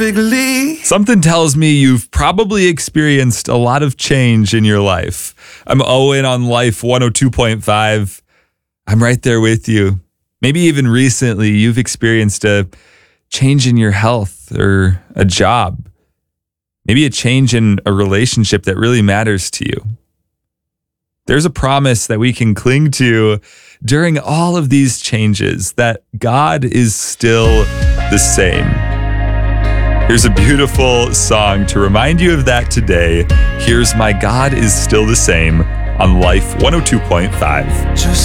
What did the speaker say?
Something tells me you've probably experienced a lot of change in your life. I'm Owen on Life 102.5. I'm right there with you. Maybe even recently you've experienced a change in your health or a job. Maybe a change in a relationship that really matters to you. There's a promise that we can cling to during all of these changes, that God is still the same. Here's a beautiful song to remind you of that today. Here's My God is Still the Same on Life 102.5.